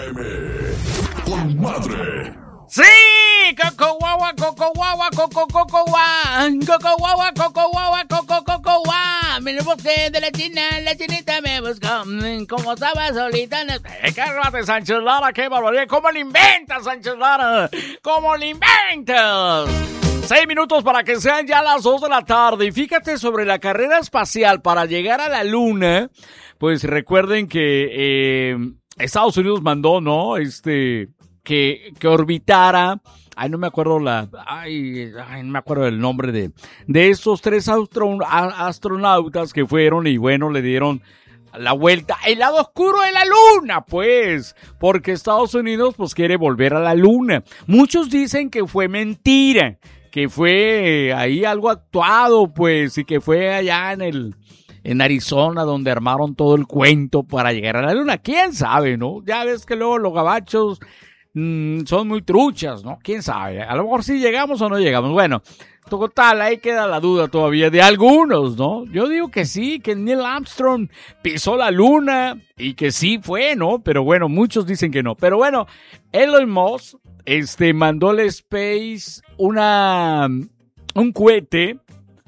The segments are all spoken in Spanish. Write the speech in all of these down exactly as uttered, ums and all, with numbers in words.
M. Con madre. ¡Sí! ¡Coco guagua, coco guagua, coco coco guá! ¡Coco guagua, coco guagua, coco coco guá! Me lo busqué de la china, la chinita me buscó. Como estaba solita en el... ¡Eh, cálmate, Sánchez Lara! ¡Qué barbaridad! ¿Cómo lo inventas, Sánchez Lara? ¿Cómo lo inventas? Seis minutos para que sean ya las dos de la tarde. Y fíjate sobre la carrera espacial para llegar a la Luna. Pues recuerden que eh, Estados Unidos mandó, ¿no? Este... Que, que orbitara, ay, no me acuerdo la, ay, ay no me acuerdo el nombre de, de esos tres astro, astronautas que fueron y bueno, le dieron la vuelta, el lado oscuro de la luna, pues, porque Estados Unidos, pues, quiere volver a la luna. Muchos dicen que fue mentira, que fue ahí algo actuado, pues, y que fue allá en el... en Arizona, donde armaron todo el cuento para llegar a la luna. ¿Quién sabe, no? Ya ves que luego los gabachos mmm, son muy truchas, ¿no? ¿Quién sabe? A lo mejor sí llegamos o no llegamos. Bueno, total, ahí queda la duda todavía de algunos, ¿no? Yo digo que sí, que Neil Armstrong pisó la luna y que sí fue, ¿no? Pero bueno, muchos dicen que no. Pero bueno, Elon Musk este, mandó al Space una, un cohete.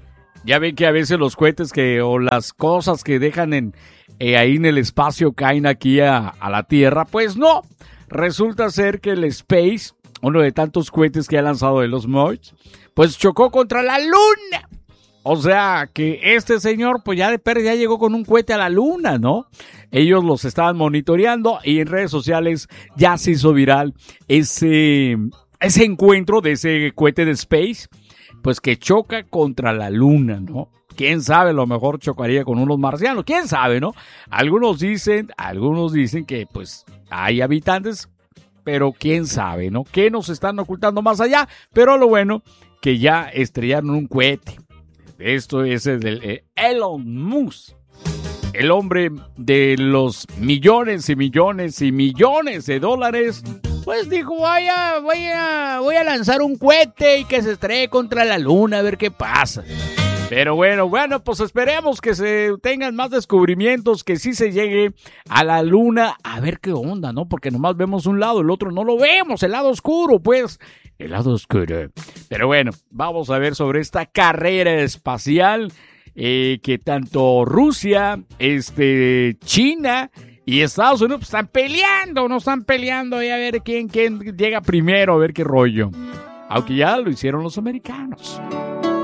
Ya ven que a veces los cohetes que o las cosas que dejan en eh, ahí en el espacio caen aquí a, a la Tierra. Pues no, resulta ser que el Space, uno de tantos cohetes que ha lanzado Elon Musk, pues chocó contra la Luna. O sea que este señor pues ya de pérdida ya llegó con un cohete a la Luna, ¿no? Ellos los estaban monitoreando y en redes sociales ya se hizo viral ese, ese encuentro de ese cohete de Space. Pues que choca contra la luna, ¿no? ¿Quién sabe? A lo mejor chocaría con unos marcianos. ¿Quién sabe, no? Algunos dicen, algunos dicen que pues hay habitantes, pero quién sabe, ¿no? ¿Qué nos están ocultando más allá? Pero lo bueno, que ya estrellaron un cohete. Esto es el de Elon Musk. El hombre de los millones y millones y millones de dólares, pues dijo, vaya, voy a, voy a lanzar un cohete y que se estrelle contra la luna a ver qué pasa. Pero bueno, bueno, pues esperemos que se tengan más descubrimientos, que sí se llegue a la luna a ver qué onda, ¿no? Porque nomás vemos un lado, el otro no lo vemos, el lado oscuro, pues, el lado oscuro. Pero bueno, vamos a ver sobre esta carrera espacial. Eh, que tanto Rusia, este, China y Estados Unidos pues, están peleando, no están peleando y a ver quién, quién llega primero, a ver qué rollo. Aunque ya lo hicieron los americanos.